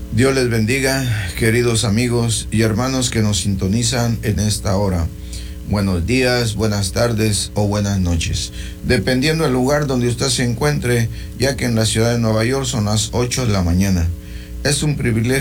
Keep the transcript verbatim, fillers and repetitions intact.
Dios les bendiga, queridos amigos y hermanos que nos sintonizan en esta hora. Buenos días, buenas tardes o buenas noches, dependiendo del lugar donde usted se encuentre, ya que en la ciudad de Nueva York son las ocho de la mañana. Es un privilegio